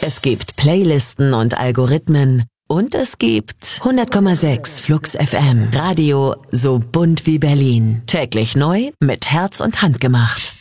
Es gibt Playlisten und Algorithmen. Und es gibt 100,6 Flux FM. Radio so bunt wie Berlin. Täglich neu mit Herz und Hand gemacht.